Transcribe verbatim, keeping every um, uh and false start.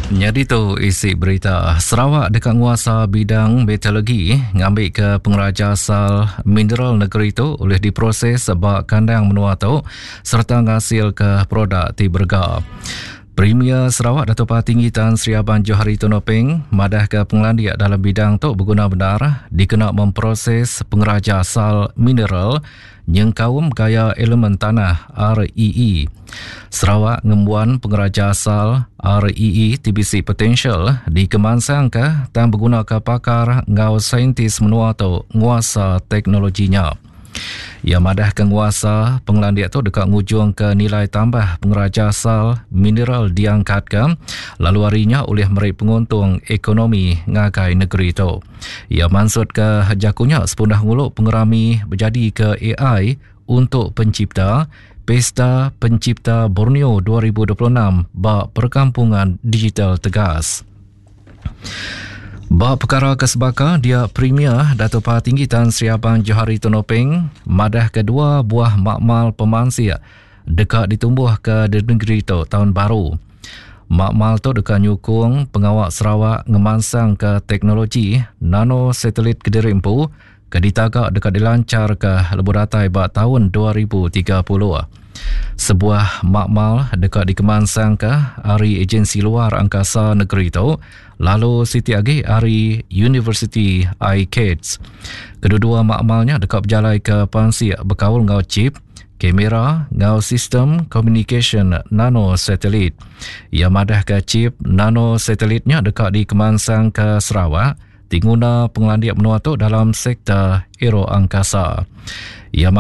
Jadi tu isi berita. Sarawak dekat nguasa bidang meteorologi ngambil ke pengraja asal mineral negeri tu oleh diproses sebab kandang menua tu serta ngasil ke produk ti berga. Premier Sarawak Dato' Tinggi Tan Sri Abang Johari Tonopeng madah ke pengelandiak dalam bidang tu berguna benar dikena memproses pengraja asal mineral yang kaum gaya elemen tanah R E E. Sarawak ngembuan pengraja asal R E E T B C Potential dikemansang ke dan berguna ke pakar ngau saintis menua tu nguasa teknologinya. Ia madah ke nguasa pengelandiak tu dekat ngujung ke nilai tambah pengraja asal mineral diangkat ke lalu harinya oleh meraih penguntung ekonomi ngagai negeri tu. Ia maksud ke jakunya sepundah nguluk pengerami berjadi ke A I untuk pencipta Pesta Pencipta Borneo dua ribu dua puluh enam bak perkampungan digital tegas. Bak perkara kesebaka, dia Premier Dato' Tinggi Tan Sri Abang Johari Tonopeng madah kedua buah makmal pemansir dekat ditumbuh ke negeri tu tahun baru. Makmal tu dekat nyukung pengawak Sarawak ngemansang ke teknologi nano satelit Kedirimpu ke ditagak dekat dilancar ke leburatai bak tahun dua ribu tiga puluh. Sebuah makmal dekat dikemansang ke hari agensi luar angkasa negeri tu, lalu siti agi hari University I C A D S. Kedua-dua makmalnya dekat berjalai ke pansi berkaul ngau chip, kamera, ngau sistem communication nano satelit. Ia madah ke chip nano satelitnya dekat dikemansang ke Sarawak, diguna pengelandiak menua tu dalam sektor aero angkasa. Ia